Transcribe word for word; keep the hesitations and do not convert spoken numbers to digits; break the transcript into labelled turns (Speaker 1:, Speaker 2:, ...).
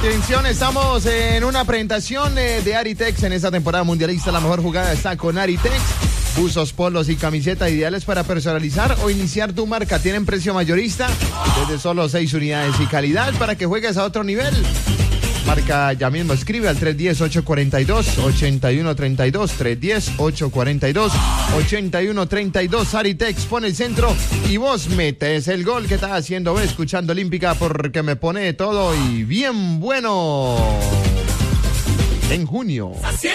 Speaker 1: Atención, estamos en una presentación eh, de Aritex en esta temporada mundialista. La mejor jugada está con Aritex. Buzos, polos y camisetas ideales para personalizar o iniciar tu marca. Tienen precio mayorista desde solo seis unidades y calidad para que juegues a otro nivel. Marca ya mismo, escribe al tres uno cero, ocho cuatro dos, ocho uno tres dos, tres uno cero, ocho cuatro dos, ocho uno tres dos. Aritex pone el centro y vos metes el gol que estás haciendo, escuchando Olímpica, porque me pone todo y bien bueno en junio.